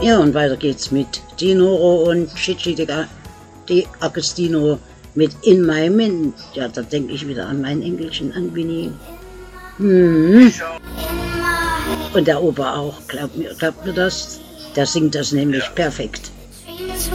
Ja, und weiter geht's mit Dinoro und Chichi Di Agostino mit In My Mind. Ja, da denke ich wieder an mein Engelchen, an Winnie. Und der Opa auch, glaubt mir das. Der singt das nämlich perfekt.